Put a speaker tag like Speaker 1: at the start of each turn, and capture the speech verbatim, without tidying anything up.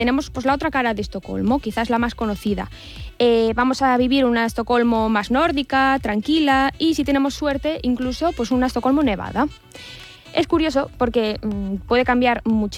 Speaker 1: tenemos pues la otra cara de Estocolmo, quizás la más conocida. Eh, vamos a vivir una Estocolmo más nórdica, tranquila y, si tenemos suerte, incluso pues una Estocolmo nevada. Es curioso porque mmm, puede cambiar muchísimo